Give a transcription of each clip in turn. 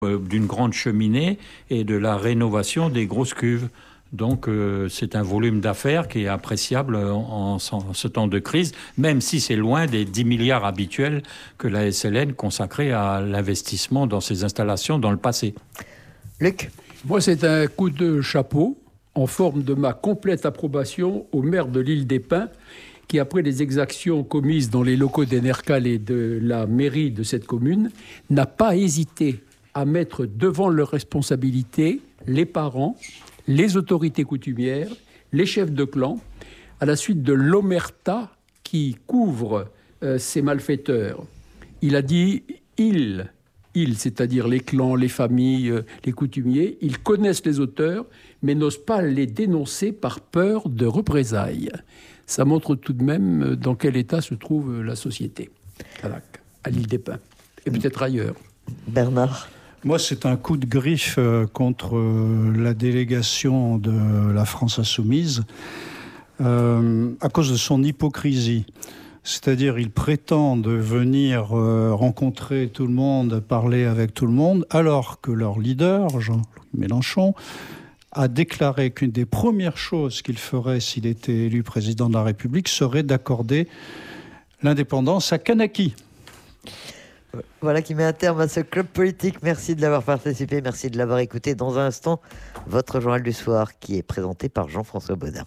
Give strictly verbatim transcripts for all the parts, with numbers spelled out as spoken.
d'une grande cheminée et de la rénovation des grosses cuves. Donc euh, c'est un volume d'affaires qui est appréciable en, en ce temps de crise, même si c'est loin des dix milliards habituels que la S L N consacrait à l'investissement dans ces installations dans le passé. Luc ? Moi, c'est un coup de chapeau en forme de ma complète approbation au maire de l'île des Pins, qui, après les exactions commises dans les locaux d'Enercal et de la mairie de cette commune, n'a pas hésité à mettre devant leurs responsabilités les parents, les autorités coutumières, les chefs de clan, à la suite de l'omerta qui couvre euh, ces malfaiteurs. Il a dit « ils ». Ils, c'est-à-dire les clans, les familles, les coutumiers, ils connaissent les auteurs, mais n'osent pas les dénoncer par peur de représailles. Ça montre tout de même dans quel état se trouve la société, à l'île des Pins, et peut-être ailleurs. Bernard ? Moi, c'est un coup de griffe contre la délégation de la France Insoumise euh, à cause de son hypocrisie. C'est-à-dire, ils prétendent venir euh, rencontrer tout le monde, parler avec tout le monde, alors que leur leader, Jean Mélenchon, a déclaré qu'une des premières choses qu'il ferait s'il était élu président de la République serait d'accorder l'indépendance à Kanaki. Voilà qui met un terme à ce club politique. Merci de l'avoir participé, merci de l'avoir écouté. Dans un instant, votre journal du soir qui est présenté par Jean-François Bodin.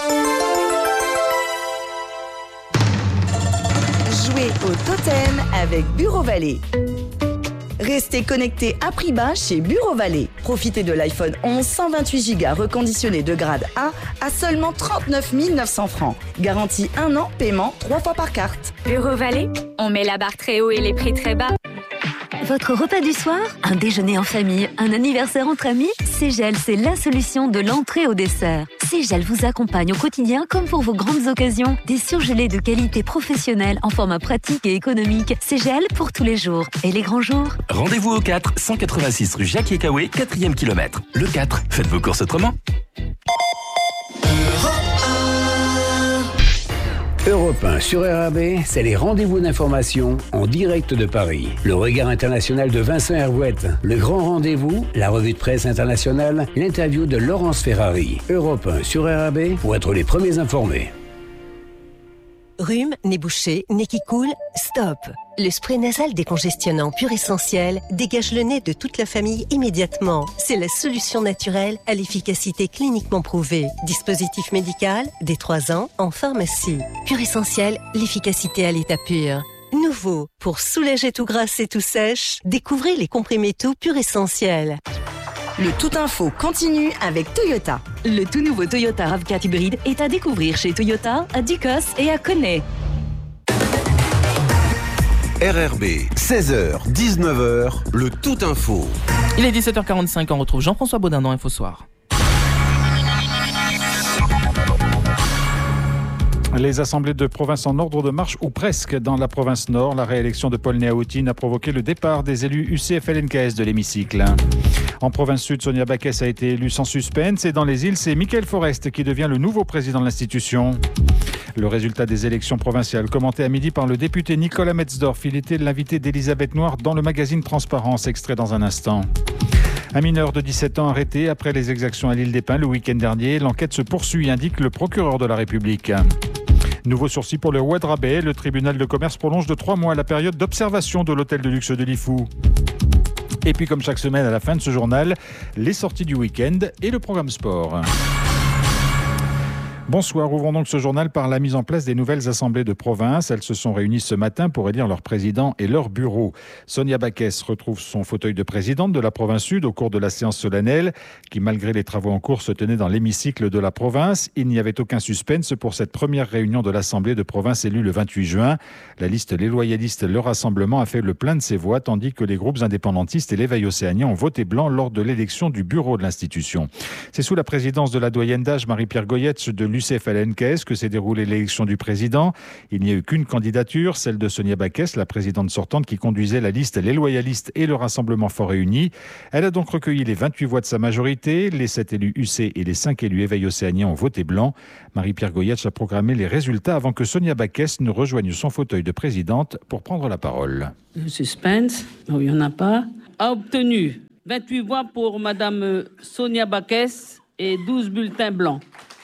Jouez au totem avec Bureau Vallée. Restez connectés à prix bas chez Bureau Vallée. Profitez de l'iPhone onze cent vingt-huit giga reconditionné de grade A à seulement trente-neuf mille neuf cents francs. Garantie un an, paiement trois fois par carte. Bureau Vallée, on met la barre très haut et les prix très bas. Votre repas du soir, un déjeuner en famille, un anniversaire entre amis, Ségel, c'est la solution de l'entrée au dessert. Ségel vous accompagne au quotidien comme pour vos grandes occasions. Des surgelés de qualité professionnelle en format pratique et économique. Ségel pour tous les jours et les grands jours. Rendez-vous au quatre, cent quatre-vingt-six rue Jacques Ekaoué, quatrième kilomètre. Le quatre, faites vos courses autrement. Europe un sur R A B, c'est les rendez-vous d'information en direct de Paris. Le regard international de Vincent Hervouette, le grand rendez-vous, la revue de presse internationale, l'interview de Laurence Ferrari. Europe un sur R A B pour être les premiers informés. Rhume, nez bouché, nez qui coule, stop. Le spray nasal décongestionnant pur essentiel dégage le nez de toute la famille immédiatement. C'est la solution naturelle à l'efficacité cliniquement prouvée. Dispositif médical, dès trois ans, en pharmacie. Pur essentiel, l'efficacité à l'état pur. Nouveau, pour soulager tout grasse et tout sèche, découvrez les comprimés tout pur essentiel. Le Tout Info continue avec Toyota. Le tout nouveau Toyota RAV quatre hybride est à découvrir chez Toyota, à Ducos et à Connay. R R B, seize heures, dix-neuf heures, le Tout Info. Il est dix-sept heures quarante-cinq, on retrouve Jean-François Bodin dans Info Soir. Les assemblées de province en ordre de marche, ou presque, dans la province Nord. La réélection de Paul Néaoutine a provoqué le départ des élus U C F L N K S de l'hémicycle. En province Sud, Sonia Backès a été élue sans suspense. Et dans les îles, c'est Michael Forest qui devient le nouveau président de l'institution. Le résultat des élections provinciales, commenté à midi par le député Nicolas Metzdorf. Il était l'invité d'Elisabeth Noir dans le magazine Transparence, extrait dans un instant. Un mineur de dix-sept ans arrêté après les exactions à l'île des Pins le week-end dernier. L'enquête se poursuit, indique le procureur de la République. Nouveau sursis pour le Oued Rabais. Le tribunal de commerce prolonge de trois mois la période d'observation de l'hôtel de luxe de Lifou. Et puis, comme chaque semaine à la fin de ce journal, les sorties du week-end et le programme sport. Bonsoir, ouvrons donc ce journal par la mise en place des nouvelles assemblées de province. Elles se sont réunies ce matin pour élire leur président et leur bureau. Sonia Backès retrouve son fauteuil de présidente de la province Sud au cours de la séance solennelle qui, malgré les travaux en cours, se tenait dans l'hémicycle de la province. Il n'y avait aucun suspense pour cette première réunion de l'assemblée de province élue le vingt-huit juin. La liste Les Loyalistes, le Rassemblement a fait le plein de ses voix, tandis que les groupes indépendantistes et l'Éveil océanien ont voté blanc lors de l'élection du bureau de l'institution. C'est sous la présidence de la doyenne d'âge Marie-Pierre Goyette de l'U l'U C F L N K S que s'est déroulée l'élection du président. Il n'y a eu qu'une candidature, celle de Sonia Backès, la présidente sortante, qui conduisait la liste Les Loyalistes et le Rassemblement Fort et Uni. Elle a donc recueilli les vingt-huit voix de sa majorité. Les sept élus U C et les cinq élus Éveil Océanien ont voté blanc. Marie-Pierre Goyatch a programmé les résultats avant que Sonia Backès ne rejoigne son fauteuil de présidente pour prendre la parole. Le suspense, non, il n'y en a pas, a obtenu vingt-huit voix pour Madame Sonia Backès et douze bulletins blancs.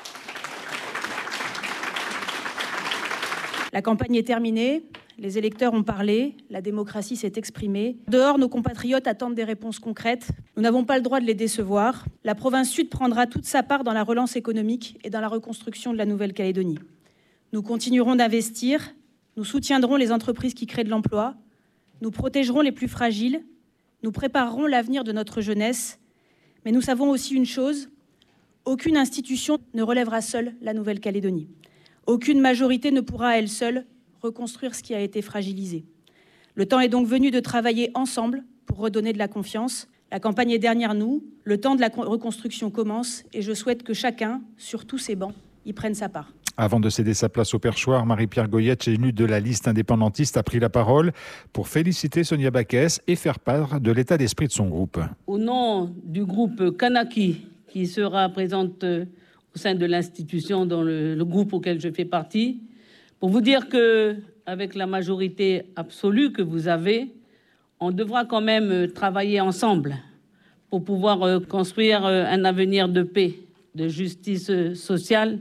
La campagne est terminée, les électeurs ont parlé, la démocratie s'est exprimée. Dehors, nos compatriotes attendent des réponses concrètes. Nous n'avons pas le droit de les décevoir. La province Sud prendra toute sa part dans la relance économique et dans la reconstruction de la Nouvelle-Calédonie. Nous continuerons d'investir, nous soutiendrons les entreprises qui créent de l'emploi, nous protégerons les plus fragiles, nous préparerons l'avenir de notre jeunesse. Mais nous savons aussi une chose, aucune institution ne relèvera seule la Nouvelle-Calédonie. Aucune majorité ne pourra à elle seule reconstruire ce qui a été fragilisé. Le temps est donc venu de travailler ensemble pour redonner de la confiance. La campagne est derrière nous, le temps de la reconstruction commence et je souhaite que chacun, sur tous ces bancs, y prenne sa part. Avant de céder sa place au perchoir, Marie-Pierre Goyatch, élue de la liste indépendantiste, a pris la parole pour féliciter Sonia Backès et faire part de l'état d'esprit de son groupe. Au nom du groupe Kanaki, qui sera présente au sein de l'institution, dans le, le groupe auquel je fais partie, pour vous dire qu'avec la majorité absolue que vous avez, on devra quand même travailler ensemble pour pouvoir construire un avenir de paix, de justice sociale,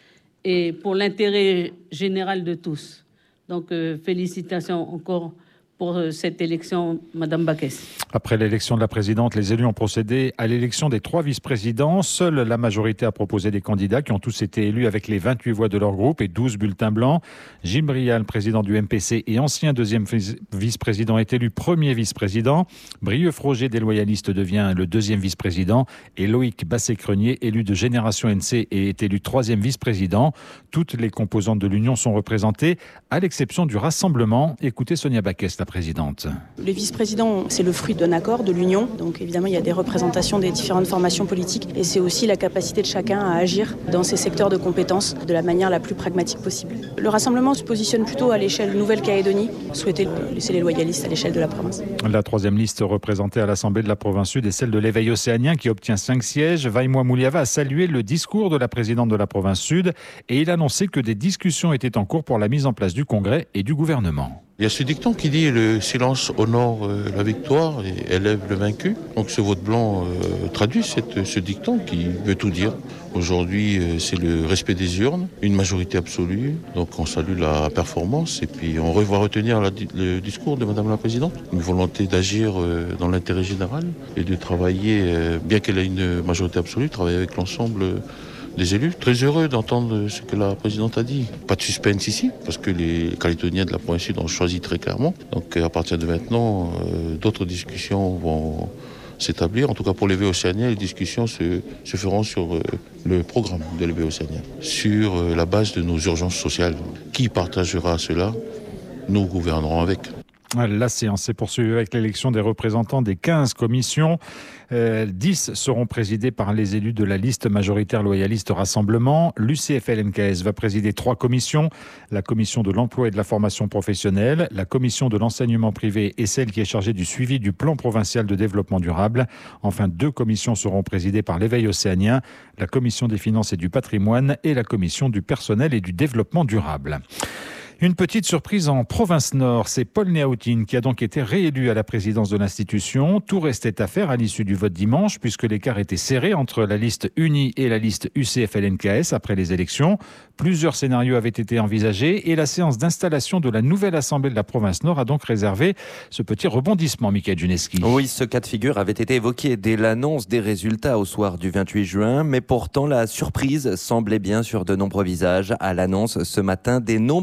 et pour l'intérêt général de tous. Donc, euh, félicitations encore pour euh, cette élection, Madame Backès. Après l'élection de la présidente, les élus ont procédé à l'élection des trois vice-présidents. Seule la majorité a proposé des candidats qui ont tous été élus avec les vingt-huit voix de leur groupe et douze bulletins blancs. Jim Brial, président du M P C et ancien deuxième vice-président, est élu premier vice-président. Brieux Froger, des Loyalistes, devient le deuxième vice-président. Et Loïc Basset-Crenier, élu de Génération N C, est élu troisième vice-président. Toutes les composantes de l'Union sont représentées, à l'exception du Rassemblement. Écoutez Sonia Backès, la présidente. Les vice-présidents, c'est le fruit d'un accord de l'Union. Donc évidemment, il y a des représentations des différentes formations politiques et c'est aussi la capacité de chacun à agir dans ses secteurs de compétences de la manière la plus pragmatique possible. Le Rassemblement se positionne plutôt à l'échelle Nouvelle-Calédonie, souhaiter laisser les loyalistes à l'échelle de la province. La troisième liste représentée à l'Assemblée de la province Sud est celle de l'Éveil Océanien qui obtient cinq sièges. Vaïmoa Mouliava a salué le discours de la présidente de la province Sud et il a annoncé que des discussions étaient en cours pour la mise en place du Congrès et du gouvernement. Il y a ce dicton qui dit « le silence honore euh, la victoire et élève le vaincu ». Donc ce vote blanc euh, traduit cette, ce dicton qui veut tout dire. Aujourd'hui, euh, c'est le respect des urnes, une majorité absolue. Donc on salue la performance et puis on va retenir la, le discours de Madame la Présidente. Une volonté d'agir euh, dans l'intérêt général et de travailler, euh, bien qu'elle ait une majorité absolue, travailler avec l'ensemble euh, des élus. Très heureux d'entendre ce que la présidente a dit. Pas de suspense ici, parce que les Calédoniens de la province Sud ont choisi très clairement. Donc à partir de maintenant, euh, d'autres discussions vont s'établir. En tout cas pour l'Éveil Océanien, les discussions se, se feront sur euh, le programme de l'Éveil Océanien, sur euh, la base de nos urgences sociales. Qui partagera cela? Nous gouvernerons avec. La séance s'est poursuivie avec l'élection des représentants des quinze commissions. Euh, dix seront présidés par les élus de la liste majoritaire loyaliste Rassemblement. L'U C F L N K S va présider trois commissions. La commission de l'emploi et de la formation professionnelle, la commission de l'enseignement privé et celle qui est chargée du suivi du plan provincial de développement durable. Enfin, deux commissions seront présidées par l'Éveil Océanien, la commission des finances et du patrimoine et la commission du personnel et du développement durable. Une petite surprise en province Nord, c'est Paul Néautine qui a donc été réélu à la présidence de l'institution. Tout restait à faire à l'issue du vote dimanche puisque l'écart était serré entre la liste unie et la liste U C F L N K S après les élections. Plusieurs scénarios avaient été envisagés et la séance d'installation de la nouvelle Assemblée de la province Nord a donc réservé ce petit rebondissement, Mickaël Juneski. Oui, ce cas de figure avait été évoqué dès l'annonce des résultats au soir du vingt-huit juin, mais pourtant la surprise semblait bien sur de nombreux visages à l'annonce ce matin des nombres de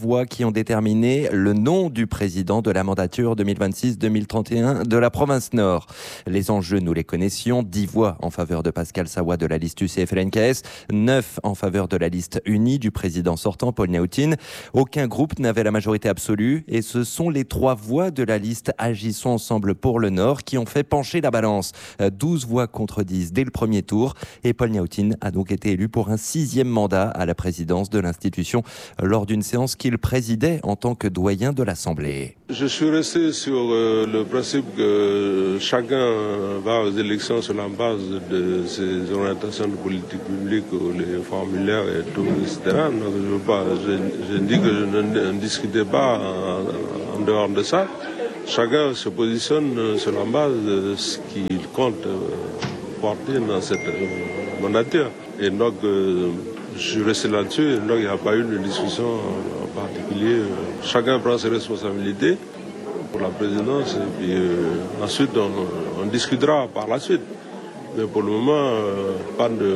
voix qui ont déterminé le nom du président de la mandature deux mille vingt-six deux mille trente et un de la province Nord. Les enjeux, nous les connaissions. dix voix en faveur de Pascal Sawa de la liste U C F L N K S, neuf en faveur de la liste unie du président sortant Paul Niaoutine. Aucun groupe n'avait la majorité absolue et ce sont les trois voix de la liste Agissons ensemble pour le Nord qui ont fait pencher la balance. douze voix contre dix dès le premier tour et Paul Niaoutine a donc été élu pour un sixième mandat à la présidence de l'institution lors d'une séance qu'il présidait en tant que doyen de l'Assemblée. Je suis resté sur euh, le principe que chacun va aux élections sur la base de ses orientations de politique publique, les formulaires et tout, et cetera. Donc je, veux pas, je, je dis que je ne, ne discutais pas en, en dehors de ça. Chacun se positionne sur la base de ce qu'il compte porter dans cette mandature. Et donc, euh, je suis resté là-dessus, et donc il n'y a pas eu de discussion en particulier. Chacun prend ses responsabilités pour la présidence, et puis euh, ensuite on, on discutera par la suite. Mais pour le moment, euh, pas de,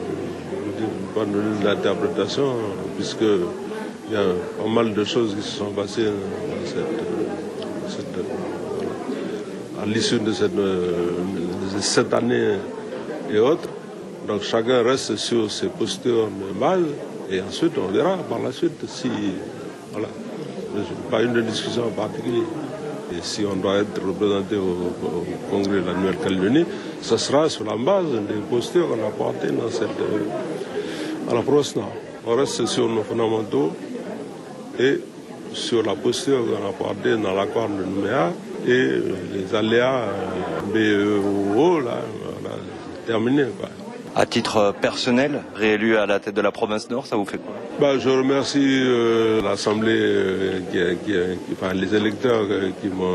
pas de d'interprétation, puisqu'il y a pas mal de choses qui se sont passées dans cette, cette, à l'issue de cette, de cette année et autres. Donc chacun reste sur ses postures de base et ensuite on verra par la suite si, voilà, pas une discussion en particulier. Et si on doit être représenté au, au Congrès de la Nouvelle-Calédonie, ce sera sur la base des postures qu'on a portées dans cette, à la province Nord. On reste sur nos fondamentaux et sur la posture qu'on a portée dans l'accord de Nouméa et les aléas B E O, là, voilà, terminé, quoi. À titre personnel, réélu à la tête de la province Nord, ça vous fait quoi? Bah, je remercie euh, l'Assemblée, euh, qui, qui, qui, enfin, les électeurs euh, qui m'ont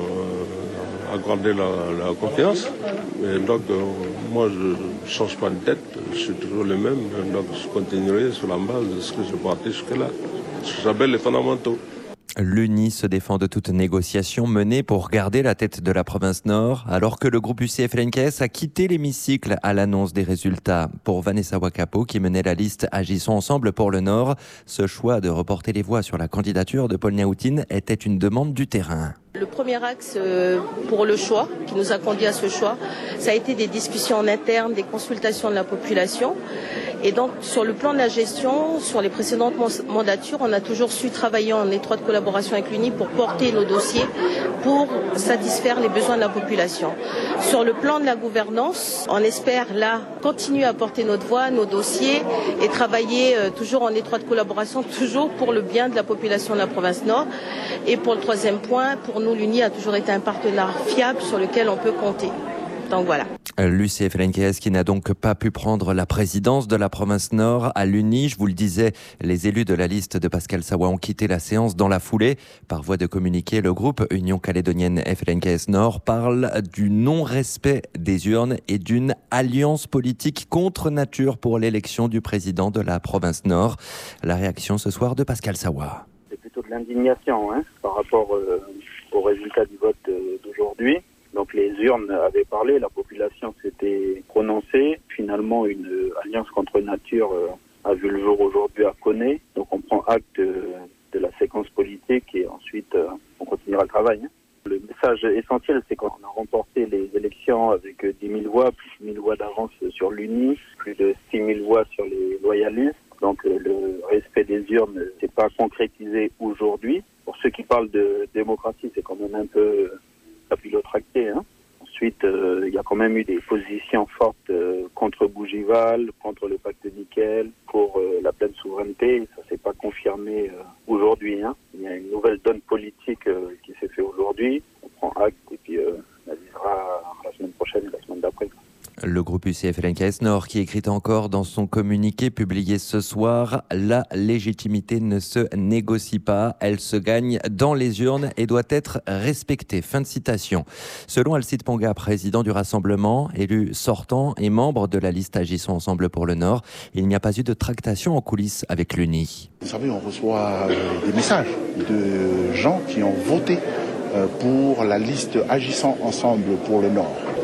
euh, accordé la, la confiance. Et donc, euh, moi, je ne change pas de tête, je suis toujours le même. Donc, je continuerai sur la base de ce que je portais jusque-là. Ce que j'appelle les fondamentaux. L'U N I se défend de toute négociation menée pour garder la tête de la province Nord, alors que le groupe U C F L N K S a quitté l'hémicycle à l'annonce des résultats. Pour Vanessa Wakapo, qui menait la liste Agissons ensemble pour le Nord, ce choix de reporter les voix sur la candidature de Paul Niaoutine était une demande du terrain. Le premier axe pour le choix, qui nous a conduit à ce choix, ça a été des discussions en interne, des consultations de la population. Et donc, sur le plan de la gestion, sur les précédentes mandatures, on a toujours su travailler en étroite collaboration avec l'U N I pour porter nos dossiers, pour satisfaire les besoins de la population. Sur le plan de la gouvernance, on espère là continuer à porter notre voix, nos dossiers et travailler euh, toujours en étroite collaboration, toujours pour le bien de la population de la province Nord. Et pour le troisième point, pour nous, l'U N I a toujours été un partenaire fiable sur lequel on peut compter. Donc voilà. L'U C F L N K S qui n'a donc pas pu prendre la présidence de la province Nord à l'U N I. Je vous le disais, les élus de la liste de Pascal Sawa ont quitté la séance dans la foulée. Par voie de communiqué, le groupe Union calédonienne F L N K S Nord parle du non-respect des urnes et d'une alliance politique contre nature pour l'élection du président de la province Nord. La réaction ce soir de Pascal Sawa. C'est plutôt de l'indignation hein, par rapport euh, au résultat du vote euh, d'aujourd'hui. Donc les urnes avaient parlé, la population s'était prononcée. Finalement, une alliance contre nature euh, a vu le jour aujourd'hui à Koné. Donc on prend acte euh, de la séquence politique et ensuite euh, on continuera le travail. Hein. Le message essentiel, c'est qu'on a remporté les élections avec dix mille voix, plus mille voix d'avance sur l'U N I, plus de six mille voix sur les loyalistes. Donc euh, le respect des urnes ne s'est pas concrétisé aujourd'hui. Pour ceux qui parlent de démocratie, c'est quand même un peu capillotracté. Hein. Ensuite, euh, il y a quand même eu des positions fortes euh, contre Bougival, contre le pacte nickel, pour euh, la pleine souveraineté. Ça ne s'est pas confirmé euh, aujourd'hui. Hein. Il y a une nouvelle donne politique euh, qui s'est faite aujourd'hui. On prend acte et puis euh, on avisera la semaine prochaine et la semaine d'après. Le groupe U C F L N K S Nord qui écrit encore dans son communiqué publié ce soir « La légitimité ne se négocie pas, elle se gagne dans les urnes et doit être respectée ». Fin de citation. Selon Alcide Ponga, président du Rassemblement, élu sortant et membre de la liste Agissons ensemble pour le Nord, il n'y a pas eu de tractation en coulisses avec l'U N I. Vous savez, on reçoit des messages de gens qui ont voté pour la liste Agissons ensemble pour le Nord.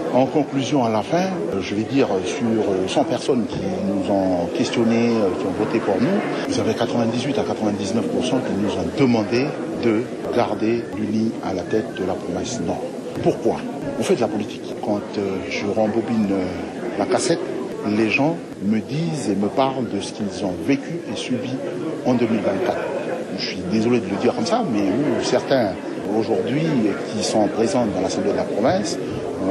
En conclusion, à la fin, je vais dire sur cent personnes qui nous ont questionnés, qui ont voté pour nous, vous avez quatre-vingt-dix-huit à quatre-vingt-dix-neuf pour cent qui nous ont demandé de garder l'U N I à la tête de la province Nord. Pourquoi ? On fait de la politique. Quand je rembobine la cassette, les gens me disent et me parlent de ce qu'ils ont vécu et subi en deux mille vingt-quatre. Je suis désolé de le dire comme ça, mais où certains aujourd'hui qui sont présents dans l'Assemblée de la province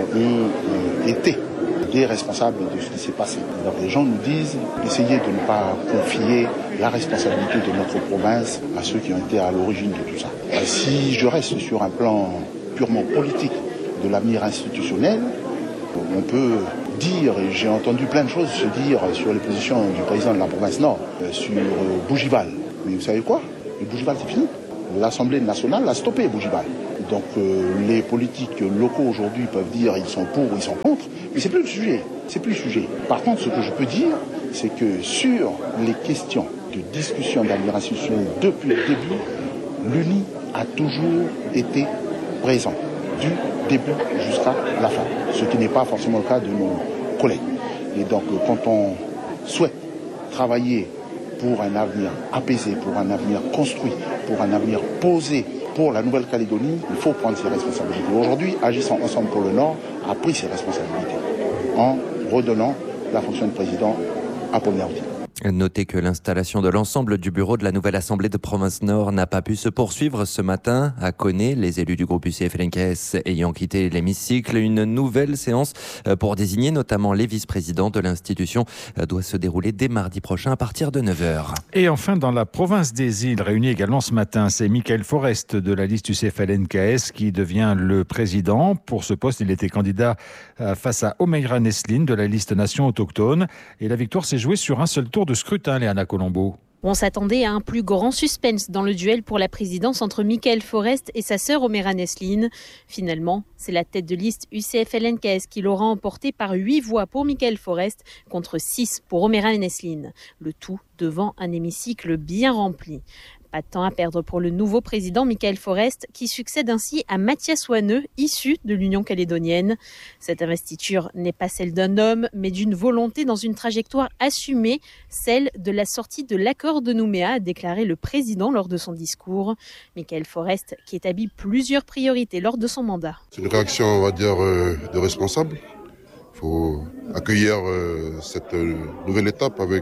ont été des responsables de ce qui s'est passé. Donc les gens nous disent, essayez de ne pas confier la responsabilité de notre province à ceux qui ont été à l'origine de tout ça. Si je reste sur un plan purement politique de l'avenir institutionnel, on peut dire, et j'ai entendu plein de choses se dire sur les positions du président de la province Nord, sur Bougival. Mais vous savez quoi ? Le Bougival, c'est fini. L'Assemblée nationale a stoppé Bougival. Donc euh, les politiques locaux aujourd'hui peuvent dire ils sont pour ou ils sont contre, mais c'est plus le sujet. C'est plus le sujet. Par contre, ce que je peux dire, c'est que sur les questions de discussion d'avenir institutionnel depuis le début, l'U N I a toujours été présent, du début jusqu'à la fin, ce qui n'est pas forcément le cas de nos collègues. Et donc quand on souhaite travailler pour un avenir apaisé, pour un avenir construit, pour un avenir posé pour la Nouvelle-Calédonie, il faut prendre ses responsabilités. Aujourd'hui, Agissons ensemble pour le Nord a pris ses responsabilités en redonnant la fonction de président à Paul Nerville. Notez que l'installation de l'ensemble du bureau de la nouvelle Assemblée de Province Nord n'a pas pu se poursuivre ce matin. À Koné, les élus du groupe U C F L N K S ayant quitté l'hémicycle, une nouvelle séance pour désigner notamment les vice-présidents de l'institution doit se dérouler dès mardi prochain à partir de neuf heures. Et enfin, dans la province des îles, réunie également ce matin, c'est Michael Forest de la liste U C F L N K S qui devient le président. Pour ce poste, il était candidat face à Omeira Nesline de la liste Nation autochtone. Et la victoire s'est jouée sur un seul tour de scrutin, Léana Colombo. On s'attendait à un plus grand suspense dans le duel pour la présidence entre Michael Forest et sa sœur Omeira Nesline. Finalement, c'est la tête de liste U C F L N K S qui l'aura emporté par huit voix pour Michael Forest contre six pour Omeira Nesline. Le tout devant un hémicycle bien rempli. Pas de temps à perdre pour le nouveau président Michael Forest qui succède ainsi à Mathias Wanneux, issu de l'Union calédonienne. Cette investiture n'est pas celle d'un homme, mais d'une volonté dans une trajectoire assumée, celle de la sortie de l'accord de Nouméa, a déclaré le président lors de son discours. Michael Forest qui établit plusieurs priorités lors de son mandat. C'est une réaction, on va dire, de responsable. Il faut accueillir cette nouvelle étape avec...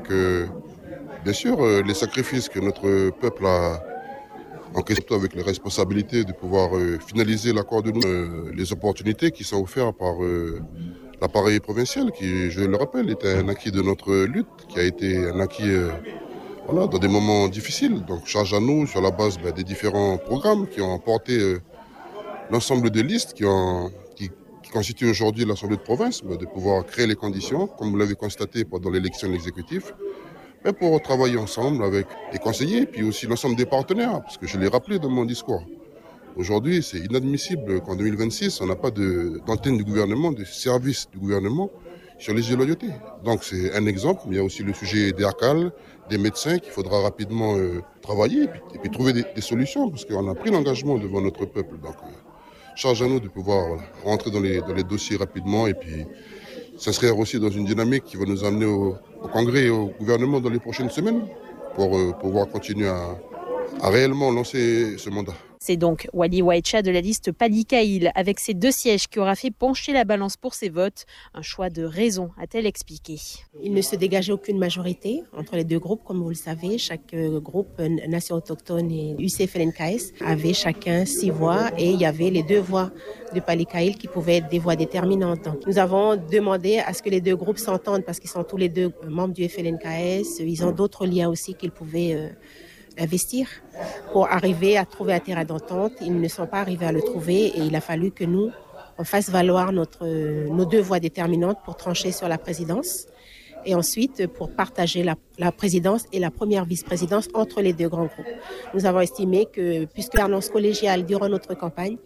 Bien sûr, euh, les sacrifices que notre peuple a encaissés avec les responsabilités de pouvoir euh, finaliser l'accord de nous, euh, les opportunités qui sont offertes par euh, l'appareil provincial, qui, je le rappelle, était un acquis de notre lutte, qui a été un acquis euh, voilà, dans des moments difficiles. Donc, charge à nous, sur la base ben, des différents programmes qui ont porté euh, l'ensemble des listes qui, ont, qui, qui constituent aujourd'hui l'Assemblée de province, ben, de pouvoir créer les conditions, comme vous l'avez constaté pendant l'élection de l'exécutif, mais pour travailler ensemble avec les conseillers, puis aussi l'ensemble des partenaires, parce que je l'ai rappelé dans mon discours. Aujourd'hui, c'est inadmissible qu'en deux mille vingt-six, on n'a pas de, d'antenne du gouvernement, de service du gouvernement sur les illoyautés. Donc c'est un exemple, mais il y a aussi le sujet des A C A L, des médecins qu'il faudra rapidement euh, travailler et puis, et puis trouver des, des solutions, parce qu'on a pris l'engagement devant notre peuple. Donc euh, charge à nous de pouvoir voilà, rentrer dans les, dans les dossiers rapidement et puis ça serait aussi dans une dynamique qui va nous amener au, au Congrès et au gouvernement dans les prochaines semaines pour euh, pouvoir continuer à, à réellement lancer ce mandat. C'est donc Wali Waicha de la liste Palikaïl, avec ses deux sièges, qui aura fait pencher la balance pour ses votes. Un choix de raison, a-t-elle expliqué. Il ne se dégageait aucune majorité entre les deux groupes, comme vous le savez. Chaque groupe, Nation autochtone et U C F L N K S, avait chacun six voix et il y avait les deux voix de Palikaïl qui pouvaient être des voix déterminantes. Donc, nous avons demandé à ce que les deux groupes s'entendent parce qu'ils sont tous les deux membres du F L N K S. Ils ont d'autres liens aussi qu'ils pouvaient... Euh, investir pour arriver à trouver un terrain d'entente. Ils ne sont pas arrivés à le trouver et il a fallu que nous, on fasse valoir notre, nos deux voix déterminantes pour trancher sur la présidence et ensuite pour partager la, la présidence et la première vice-présidence entre les deux grands groupes. Nous avons estimé que, puisque l'annonce collégiale durant notre campagne,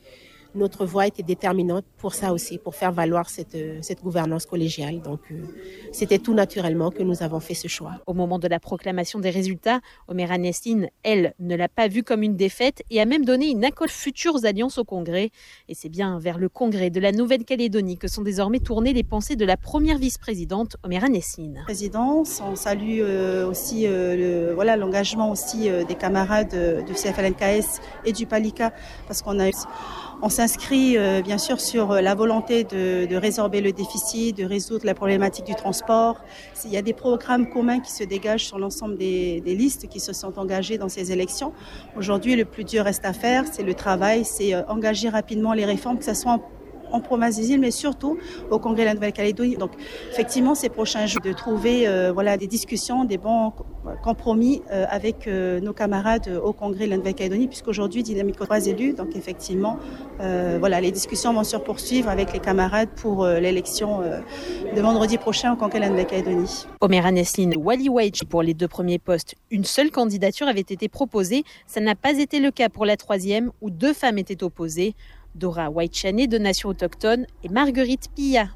notre voix était déterminante pour ça aussi, pour faire valoir cette, cette gouvernance collégiale. Donc, euh, c'était tout naturellement que nous avons fait ce choix. Au moment de la proclamation des résultats, Omera Nesline, elle, ne l'a pas vu comme une défaite et a même donné une accolade futures alliances au Congrès. Et c'est bien vers le Congrès de la Nouvelle-Calédonie que sont désormais tournées les pensées de la première vice-présidente, Omera Nesline. Présidence, on salue euh, aussi euh, le, voilà, l'engagement aussi euh, des camarades euh, du C F L N K S et du Palika, parce qu'on a On s'inscrit euh, bien sûr sur la volonté de, de résorber le déficit, de résoudre la problématique du transport. Il y a des programmes communs qui se dégagent sur l'ensemble des, des listes qui se sont engagées dans ces élections. Aujourd'hui, le plus dur reste à faire, c'est le travail, c'est euh, engager rapidement les réformes, que ce soit en en province des îles, mais surtout au Congrès de la Nouvelle-Calédonie. Donc, effectivement, ces prochains jours, de trouver euh, voilà, des discussions, des bons compromis euh, avec euh, nos camarades au Congrès de la Nouvelle-Calédonie, puisqu'aujourd'hui, Dynamique aux trois élus. Donc, effectivement, euh, voilà, les discussions vont se poursuivre avec les camarades pour euh, l'élection euh, de vendredi prochain au Congrès de la Nouvelle-Calédonie. Omera Nesline et Wally White pour les deux premiers postes. Une seule candidature avait été proposée. Ça n'a pas été le cas pour la troisième, où deux femmes étaient opposées. Dora White-Chanet de Nation autochtone et Marguerite Pilla